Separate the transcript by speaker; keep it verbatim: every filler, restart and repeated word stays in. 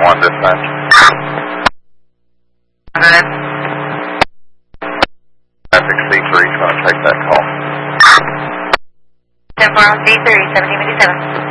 Speaker 1: one, dispatch. Traffic C three is going to take that call.
Speaker 2: ten four C three, seventeen fifty-seven.